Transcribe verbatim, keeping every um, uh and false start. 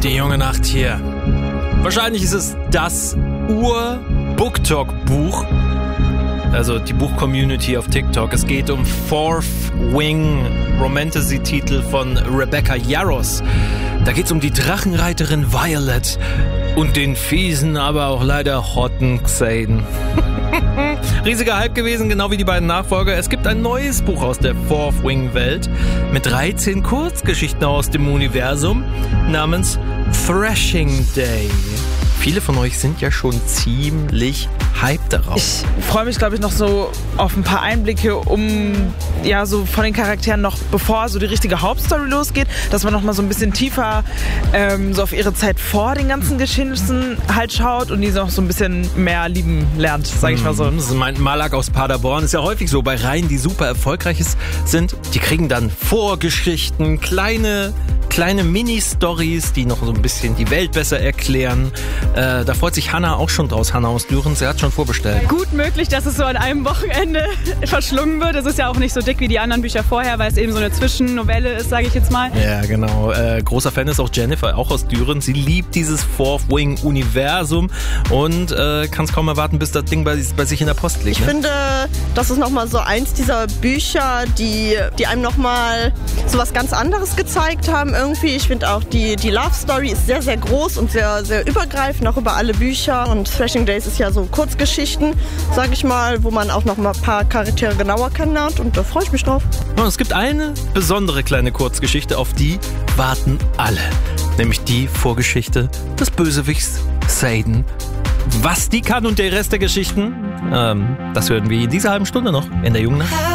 Die junge Nacht hier. Wahrscheinlich ist es das Ur-Booktalk-Buch. Also die Buch-Community auf TikTok. Es geht um Fourth Wing, Romantasy-Titel von Rebecca Yarros. Da geht es um die Drachenreiterin Violet und den fiesen, aber auch leider hotten Xaden. Riesiger Hype gewesen, genau wie die beiden Nachfolger. Es gibt ein neues Buch aus der Fourth Wing Welt mit dreizehn Kurzgeschichten aus dem Universum namens Thrashing Day. Viele von euch sind ja schon ziemlich hyped darauf. Ich freue mich, glaube ich, noch so auf ein paar Einblicke, um ja so von den Charakteren noch, bevor so die richtige Hauptstory losgeht, dass man noch mal so ein bisschen tiefer ähm, so auf ihre Zeit vor den ganzen Geschehnissen halt schaut und die noch so ein bisschen mehr lieben lernt, sage ich mal so. Das meint Malak aus Paderborn. Ist ja häufig so bei Reihen, die super erfolgreich sind. Die kriegen dann Vorgeschichten, kleine kleine Mini-Stories, die noch so ein bisschen die Welt besser erklären. Äh, da freut sich Hanna auch schon draus. Hanna aus Düren, sie hat schon vorbestellt. Gut möglich, dass es so an einem Wochenende verschlungen wird. Es ist ja auch nicht so dick wie die anderen Bücher vorher, weil es eben so eine Zwischennovelle ist, sage ich jetzt mal. Ja, genau. Äh, großer Fan ist auch Jennifer, auch aus Düren. Sie liebt dieses Fourth Wing-Universum und äh, kann es kaum erwarten, bis das Ding bei, bei sich in der Post liegt. Ich ne? finde, das ist nochmal so eins dieser Bücher, die, die einem nochmal so was ganz anderes gezeigt haben irgendwie. Ich finde auch, die, die Love Story ist sehr, sehr groß und sehr, sehr übergreifend, auch über alle Bücher. Und Thrashing Days ist ja so Kurzgeschichten, sage ich mal, wo man auch noch mal ein paar Charaktere genauer kennenlernt. Und da freue ich mich drauf. Und es gibt eine besondere kleine Kurzgeschichte, auf die warten alle. Nämlich die Vorgeschichte des Bösewichts Xaden. Was die kann und der Rest der Geschichten, ähm, das hören wir in dieser halben Stunde noch in der jungen Nacht.